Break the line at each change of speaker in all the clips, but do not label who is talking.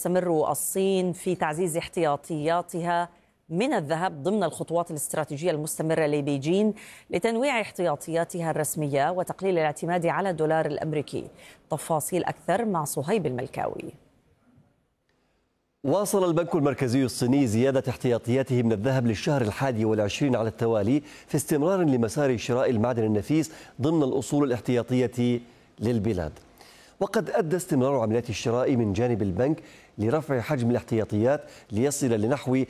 تستمر الصين في تعزيز احتياطياتها من الذهب ضمن الخطوات الاستراتيجية المستمرة لبيجين لتنويع احتياطياتها الرسمية وتقليل الاعتماد على الدولار الأمريكي. تفاصيل أكثر مع صهيب الملكاوي.
واصل البنك المركزي الصيني زيادة احتياطياته من الذهب للشهر 21 على التوالي في استمرار لمسار شراء المعدن النفيس ضمن الأصول الاحتياطية للبلاد. وقد أدى استمرار عمليات الشراء من جانب البنك لرفع حجم الاحتياطيات ليصل لنحو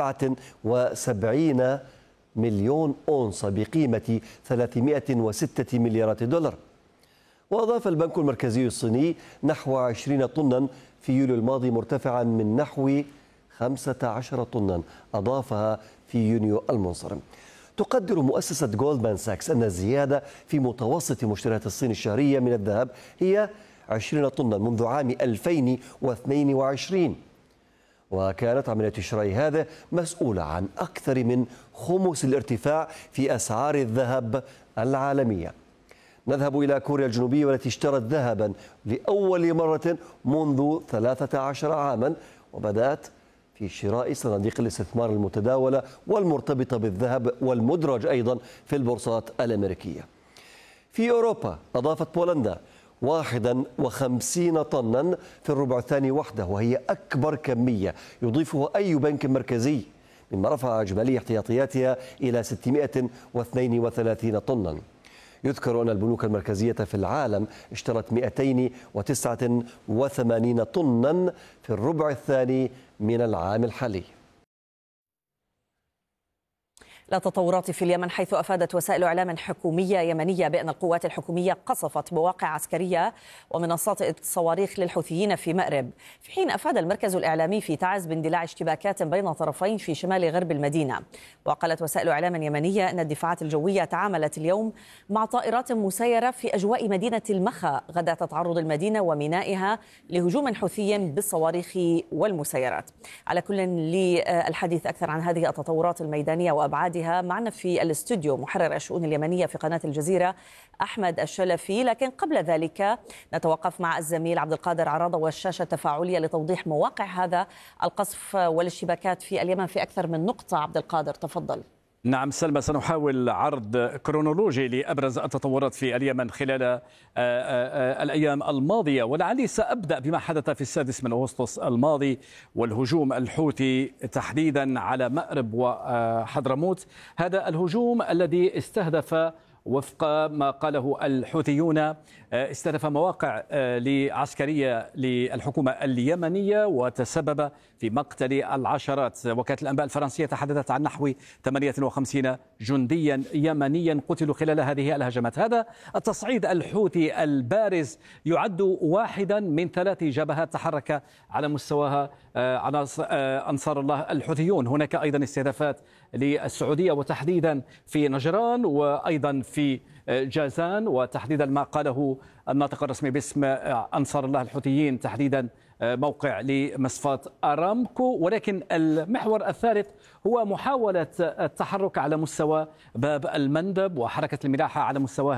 77 مليون أونصة بقيمة 306 مليارات دولار. وأضاف البنك المركزي الصيني نحو 20 طنا في يوليو الماضي، مرتفعا من نحو 15 طنا أضافها في يونيو المنصرم. تقدر مؤسسة جولدمان ساكس أن الزيادة في متوسط مشتريات الصين الشهرية من الذهب هي 20 طنا منذ عام 2022، وكانت عملية الشراء هذا مسؤولة عن أكثر من خمس الارتفاع في أسعار الذهب العالمية. نذهب إلى كوريا الجنوبية والتي اشترت ذهبا لأول مرة منذ 13 عاما، وبدأت في شراء صناديق الاستثمار المتداولة والمرتبطة بالذهب والمدرج أيضا في البورصات الأمريكية. في أوروبا أضافت بولندا 51 طنا في الربع الثاني وحده، وهي أكبر كمية يضيفها أي بنك مركزي، مما رفع إجمالي احتياطياتها إلى 632 طنا. يذكر أن البنوك المركزية في العالم اشترت 289 طنا في الربع الثاني من العام الحالي.
لا تطورات في اليمن، حيث أفادت وسائل إعلام حكومية يمنية بأن القوات الحكومية قصفت مواقع عسكرية ومنصات صواريخ للحوثيين في مأرب، في حين أفاد المركز الإعلامي في تعز باندلاع اشتباكات بين طرفين في شمال غرب المدينة. وقالت وسائل إعلام يمنية أن الدفاعات الجوية تعاملت اليوم مع طائرات مسيرة في أجواء مدينة المخا غدا تعرض المدينة ومينائها لهجوم حوثي بالصواريخ والمسيرات. على كل، للحديث أكثر عن هذه التطورات الميدانية وأبعادها معنا في الاستوديو محرر الشؤون اليمنية في قناة الجزيرة أحمد الشلفي، لكن قبل ذلك نتوقف مع الزميل عبد القادر عراضة والشاشة التفاعلية لتوضيح مواقع هذا القصف والاشتباكات في اليمن في أكثر من نقطة. عبد القادر تفضل.
نعم سلمى، سنحاول عرض كرونولوجي لأبرز التطورات في اليمن خلال الأيام الماضية، ولعلي سأبدأ بما حدث في 6 من أغسطس الماضي والهجوم الحوثي تحديدا على مأرب وحضرموت. هذا الهجوم الذي استهدف وفق ما قاله الحوثيون استهدف مواقع عسكرية للحكومة اليمنية وتسبب في مقتل العشرات. وكالة الأنباء الفرنسية تحدثت عن نحو 58 جنديا يمنيا قتلوا خلال هذه الهجمات. هذا التصعيد الحوثي البارز يعد واحدا من 3 جبهات تحرك على مستواها أنصار الله الحوثيون. هناك أيضا استهدافات للسعودية وتحديدا في نجران وأيضا في جازان، وتحديدا ما قاله الناطق الرسمي باسم أنصار الله الحوثيين تحديدا موقع لمصفاة أرامكو. ولكن المحور الثالث هو محاولة التحرك على مستوى باب المندب وحركة الملاحة على مستوى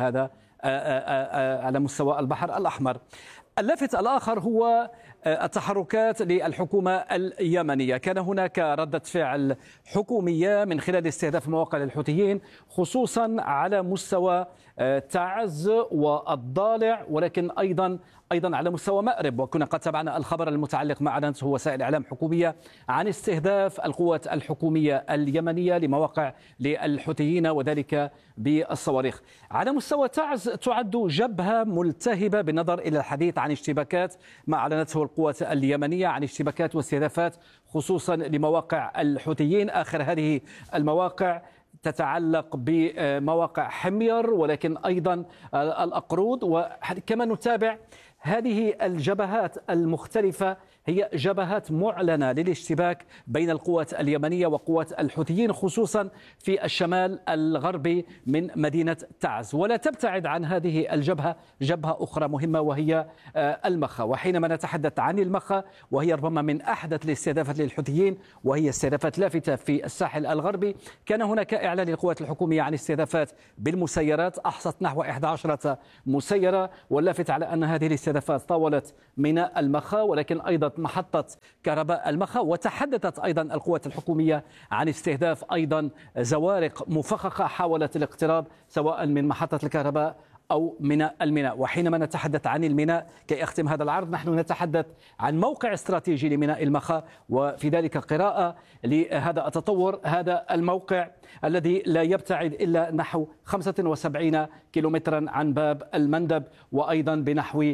على مستوى البحر الأحمر. اللافت الآخر هو التحركات للحكومة اليمنية. كان هناك ردة فعل حكومية من خلال استهداف مواقع للحوثيين خصوصا على مستوى تعز والضالع، ولكن أيضا على مستوى مأرب. وكنا قد تابعنا الخبر المتعلق مع أعلنته وسائل إعلام حكومية عن استهداف القوات الحكومية اليمنية لمواقع للحوثيين وذلك بالصواريخ. على مستوى تعز تعد جبهة ملتهبة بالنظر إلى الحديث عن اشتباكات ما أعلنته القوات اليمنية عن اشتباكات واستهدافات خصوصا لمواقع الحوثيين. آخر هذه المواقع تتعلق بمواقع حمير ولكن أيضا الأقرود. وكما نتابع هذه الجبهات المختلفة هي جبهات معلنة للاشتباك بين القوات اليمنية وقوات الحوثيين خصوصا في الشمال الغربي من مدينة تعز. ولا تبتعد عن هذه الجبهة جبهة أخرى مهمة وهي المخا. وحينما نتحدث عن المخا وهي ربما من أحدث الاستهدافات للحوثيين وهي استهدافات لافتة في الساحل الغربي، كان هناك إعلان للقوات الحكومية عن استهدافات بالمسيرات أحصت نحو 11 مسيرة، واللافت على أن هذه الاستهدافات طاولت ميناء المخا ولكن أيضا تطورت محطة كهرباء المخا، وتحدثت أيضا القوات الحكومية عن استهداف أيضا زوارق مفخخة حاولت الاقتراب سواء من محطة الكهرباء أو من الميناء. وحينما نتحدث عن الميناء كي أختم هذا العرض، نحن نتحدث عن موقع استراتيجي لميناء المخا، وفي ذلك قراءة لهذا التطور. هذا الموقع الذي لا يبتعد إلا نحو 75 كيلومترا عن باب المندب، وأيضا بنحو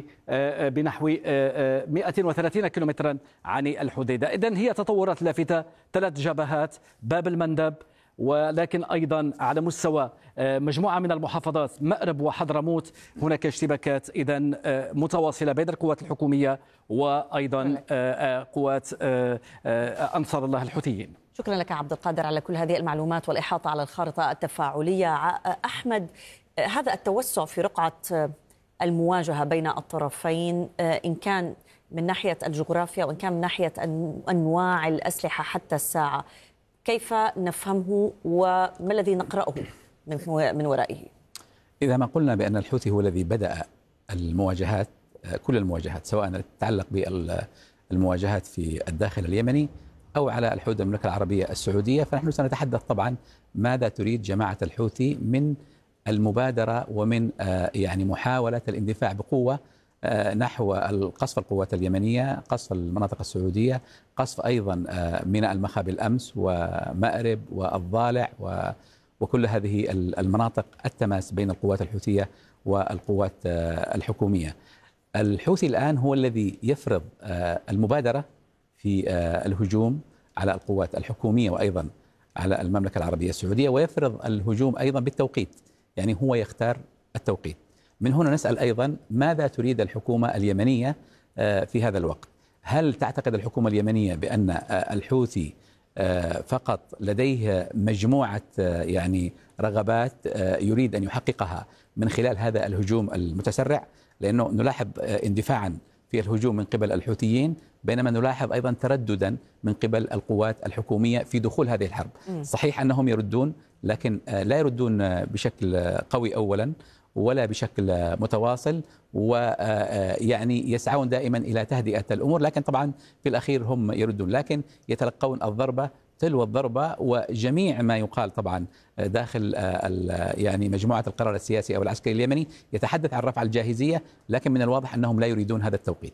130 كيلومترا عن الحديدة. إذن هي تطورات لافتة، 3 جبهات، باب المندب، ولكن أيضا على مستوى مجموعة من المحافظات مأرب وحضرموت هناك اشتباكات إذن متواصلة بين القوات الحكومية وأيضا قوات أنصار الله الحوثيين.
شكرا لك عبد القادر على كل هذه المعلومات والإحاطة على الخارطة التفاعلية. أحمد، هذا التوسع في رقعة المواجهة بين الطرفين إن كان من ناحية الجغرافيا وإن كان من ناحية أنواع الأسلحة حتى الساعة، كيف نفهمه وما الذي نقرأه من ورائه؟
إذا ما قلنا بأن الحوثي هو الذي بدأ المواجهات، كل المواجهات سواء تتعلق بالمواجهات في الداخل اليمني أو على الحدود المملكة العربية السعودية، فنحن سنتحدث طبعا ماذا تريد جماعة الحوثي من المبادرة ومن يعني محاولة الاندفاع بقوة نحو قصف القوات اليمنية، قصف المناطق السعودية، قصف أيضا ميناء المخا بالأمس ومأرب والضالع وكل هذه المناطق التماس بين القوات الحوثية والقوات الحكومية. الحوثي الآن هو الذي يفرض المبادرة في الهجوم على القوات الحكومية وأيضا على المملكة العربية السعودية، ويفرض الهجوم أيضا بالتوقيت، يعني هو يختار التوقيت. من هنا نسأل أيضا ماذا تريد الحكومة اليمنية في هذا الوقت؟ هل تعتقد الحكومة اليمنية بأن الحوثي فقط لديه مجموعة يعني رغبات يريد أن يحققها من خلال هذا الهجوم المتسرع؟ لأنه نلاحظ اندفاعا في الهجوم من قبل الحوثيين، بينما نلاحظ أيضا ترددا من قبل القوات الحكومية في دخول هذه الحرب. صحيح أنهم يردون، لكن لا يردون بشكل قوي أولا ولا بشكل متواصل، ويعني يسعون دائما إلى تهدئة الأمور، لكن طبعا في الأخير هم يردون، لكن يتلقون الضربة تلو الضربة. وجميع ما يقال طبعا داخل يعني مجموعة القرار السياسي أو العسكري اليمني يتحدث عن رفع الجاهزية، لكن من الواضح أنهم لا يريدون هذا التوقيت.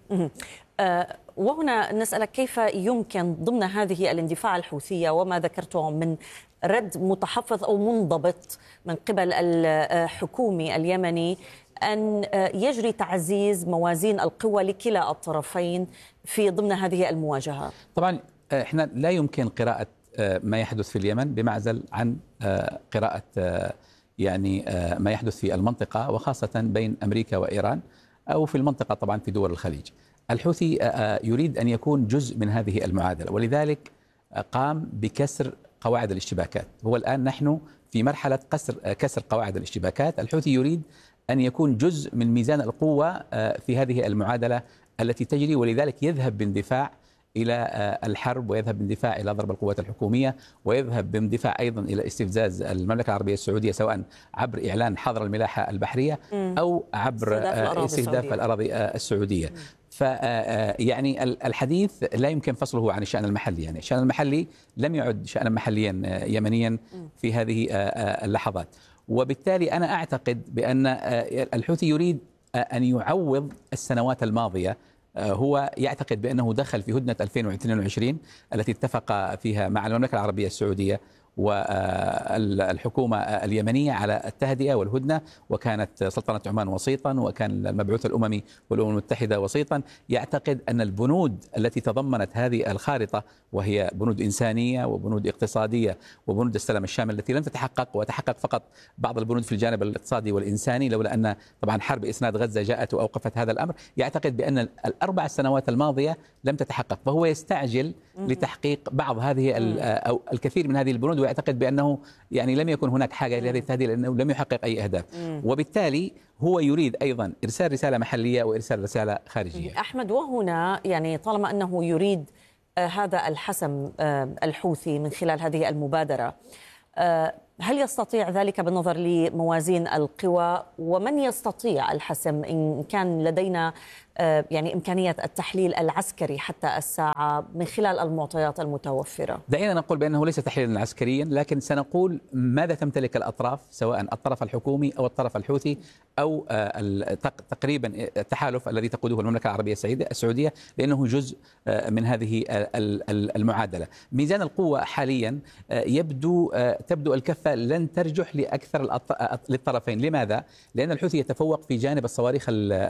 وهنا نسألك كيف يمكن ضمن هذه الاندفاع الحوثية وما ذكرته من رد متحفظ أو منضبط من قبل الحكومي اليمني أن يجري تعزيز موازين القوى لكلا الطرفين في ضمن هذه المواجهة؟
طبعا احنا لا يمكن قراءة ما يحدث في اليمن بمعزل عن قراءة يعني ما يحدث في المنطقة، وخاصة بين أمريكا وإيران أو في المنطقة طبعا في دول الخليج. الحوثي يريد أن يكون جزء من هذه المعادلة، ولذلك قام بكسر قواعد الاشتباكات. هو الآن نحن في مرحلة كسر قواعد الاشتباكات. الحوثي يريد أن يكون جزء من ميزان القوة في هذه المعادلة التي تجري، ولذلك يذهب باندفاع إلى الحرب، ويذهب باندفاع إلى ضرب القوات الحكومية، ويذهب باندفاع أيضا إلى استفزاز المملكة العربية السعودية، سواء عبر إعلان حظر الملاحة البحرية أو عبر استهداف الأراضي السعودية. فيعني الحديث لا يمكن فصله عن الشأن المحلي، يعني الشأن المحلي لم يعد شأنا محليا يمنيا في هذه اللحظات. وبالتالي أنا أعتقد بأن الحوثي يريد أن يعوض السنوات الماضية. هو يعتقد بأنه دخل في هدنة 2022 التي اتفق فيها مع المملكة العربية السعودية والحكومة اليمنية على التهدئة والهدنة، وكانت سلطنة عمان وسيطا، وكان المبعوث الأممي والأمم المتحدة وسيطا. يعتقد أن البنود التي تضمنت هذه الخارطة، وهي بنود إنسانية وبنود اقتصادية وبنود السلام الشامل التي لم تتحقق، وتحقق فقط بعض البنود في الجانب الاقتصادي والإنساني، لولا أن طبعا حرب إسناد غزة جاءت وأوقفت هذا الأمر. يعتقد بأن ال4 سنوات الماضية لم تتحقق، فهو يستعجل لتحقيق بعض هذه أو الكثير من هذه البنود، ويعتقد بأنه يعني لم يكن هناك حاجة إلى هذه التهدئة لأنه لم يحقق أي أهداف. وبالتالي هو يريد أيضا إرسال رسالة محلية وإرسال رسالة خارجية.
أحمد، وهنا يعني طالما أنه يريد هذا الحسم الحوثي من خلال هذه المبادرة، هل يستطيع ذلك بالنظر لموازين القوى؟ ومن يستطيع الحسم إن كان لدينا يعني إمكانية التحليل العسكري حتى الساعة من خلال المعطيات المتوفرة؟
دعينا نقول بأنه ليس تحليلا عسكريا، لكن سنقول ماذا تمتلك الأطراف سواء الطرف الحكومي أو الطرف الحوثي أو تقريبا التحالف الذي تقوده المملكة العربية السعودية، لأنه جزء من هذه المعادلة. ميزان القوة حاليا تبدو الكفة لن ترجح لأكثر للطرفين. لماذا؟ لأن الحوثي يتفوق في جانب الصواريخ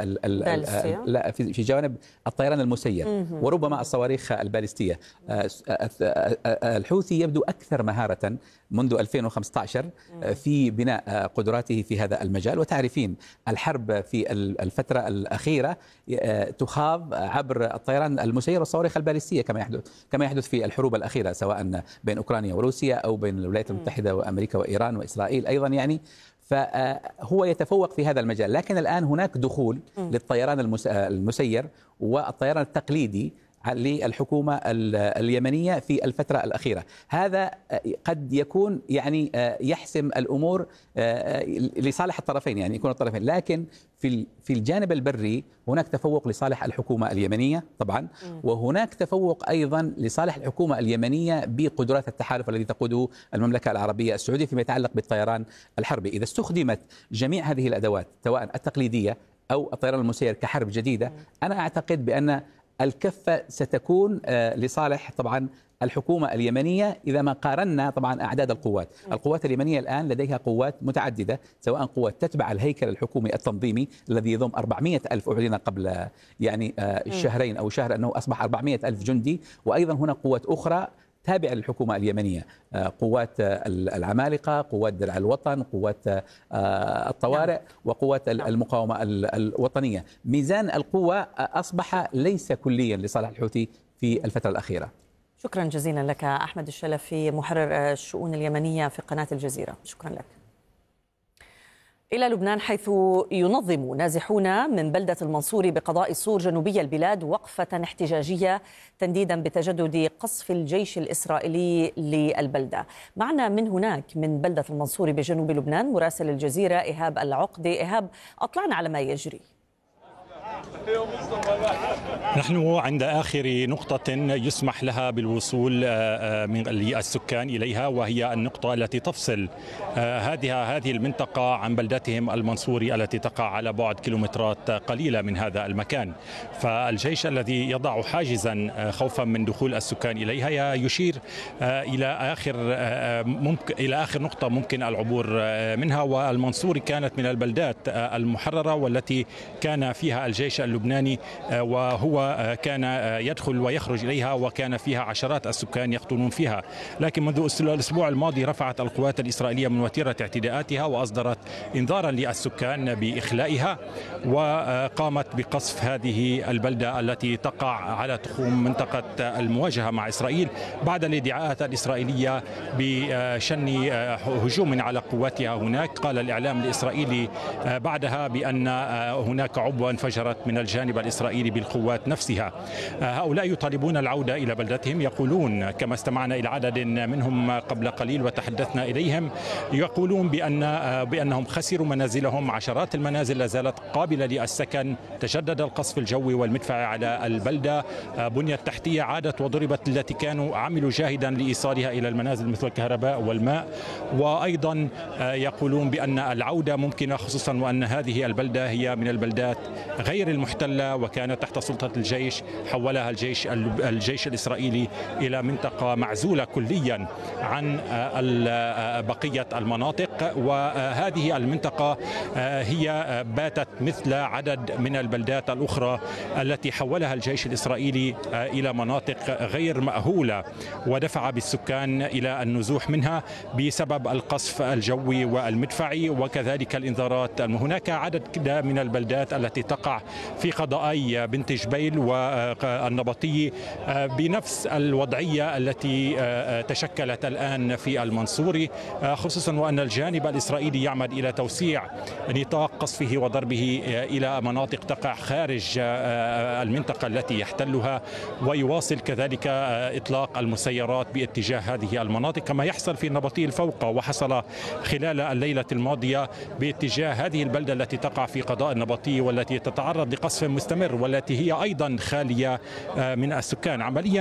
في جانب الطيران المسير وربما الصواريخ البالستية. الحوثي يبدو أكثر مهارة منذ 2015 في بناء قدراته في هذا المجال. وتعرفين الحرب في الفترة الأخيرة تخاض عبر الطيران المسير والصواريخ البالستية كما يحدث في الحروب الأخيرة سواء بين أوكرانيا وروسيا أو بين الولايات المتحدة وأمريكا وإيران وإسرائيل أيضا يعني. فهو يتفوق في هذا المجال، لكن الآن هناك دخول للطيران المسير والطيران التقليدي للحكومة اليمنية في الفترة الأخيرة. هذا قد يكون يعني يحسم الأمور لصالح الطرفين، يعني يكون الطرفين، لكن في الجانب البري هناك تفوق لصالح الحكومة اليمنية طبعا، وهناك تفوق أيضا لصالح الحكومة اليمنية بقدرات التحالف الذي تقوده المملكة العربية السعودية فيما يتعلق بالطيران الحربي. إذا استخدمت جميع هذه الأدوات سواء التقليدية أو الطيران المسير كحرب جديدة، أنا أعتقد بأن الكفة ستكون لصالح طبعا الحكومة اليمنية إذا ما قارنا طبعا أعداد القوات اليمنية الآن لديها قوات متعددة، سواء قوات تتبع الهيكل الحكومي التنظيمي الذي يضم 400 ألف، أعلن قبل يعني شهرين أو شهر أنه أصبح 400 ألف جندي، وأيضا هناك قوات أخرى تابعة للحكومة اليمنية، قوات العمالقة، قوات درع الوطن، قوات الطوارئ، وقوات المقاومة الوطنية. ميزان القوة أصبح ليس كليا لصالح الحوثي في الفترة الأخيرة.
شكرا جزيلا لك أحمد الشلفي، محرر الشؤون اليمنية في قناة الجزيرة. شكرا لك. إلى لبنان، حيث ينظم نازحون من بلدة المنصورة بقضاء الصور جنوبي البلاد وقفة احتجاجية تنديدا بتجدد قصف الجيش الإسرائيلي للبلدة. معنا من هناك من بلدة المنصورة بجنوب لبنان مراسل الجزيرة إيهاب العقدة. إيهاب، أطلعنا على ما يجري.
نحن عند آخر نقطة يسمح لها بالوصول للسكان إليها، وهي النقطة التي تفصل هذه المنطقة عن بلدتهم المنصوري التي تقع على بعد كيلومترات قليلة من هذا المكان. فالجيش الذي يضع حاجزا خوفا من دخول السكان إليها يشير إلى آخر نقطة ممكن العبور منها، والمنصوري كانت من البلدات المحررة والتي كان فيها الجيش اللبناني، وهو كان يدخل ويخرج إليها، وكان فيها عشرات السكان يقطنون فيها. لكن منذ الأسبوع الماضي رفعت القوات الإسرائيلية من وتيرة اعتداءاتها وأصدرت إنذارا للسكان بإخلائها، وقامت بقصف هذه البلدة التي تقع على تخوم منطقة المواجهة مع إسرائيل بعد الادعاءات الإسرائيلية بشن هجوم على قواتها هناك. قال الإعلام الإسرائيلي بعدها بأن هناك عبوة انفجرت من الجانب الإسرائيلي بالقوات نفسها. هؤلاء يطالبون العودة إلى بلدتهم، يقولون كما استمعنا إلى عدد منهم قبل قليل وتحدثنا إليهم، يقولون بأنهم خسروا منازلهم. عشرات المنازل لا زالت قابلة للسكن، تجدد القصف الجوي والمدفعي على البلدة، بنية تحتية عادت وضربت التي كانوا عملوا جاهدا لإيصالها إلى المنازل مثل الكهرباء والماء. وأيضا يقولون بأن العودة ممكنة، خصوصا وأن هذه البلدة هي من البلدات غير المحتلة وكانت تحت سلطة الجيش، حولها الجيش الإسرائيلي إلى منطقة معزولة كليا عن بقية المناطق. وهذه المنطقة هي باتت مثل عدد من البلدات الأخرى التي حولها الجيش الإسرائيلي إلى مناطق غير مأهولة، ودفع بالسكان إلى النزوح منها بسبب القصف الجوي والمدفعي وكذلك الإنذارات. هناك عدد من البلدات التي تقع في قضائي بنت جبيل والنبطي بنفس الوضعية التي تشكلت الآن في المنصوري، خصوصا وأن الجانب الإسرائيلي يعمد إلى توسيع نطاق قصفه وضربه إلى مناطق تقع خارج المنطقة التي يحتلها، ويواصل كذلك إطلاق المسيرات باتجاه هذه المناطق كما يحصل في النبطي الفوقة، وحصل خلال الليلة الماضية باتجاه هذه البلدة التي تقع في قضاء النبطي والتي تتعرض تتعرض لقصف مستمر والتي هي أيضا خالية من السكان عمليا.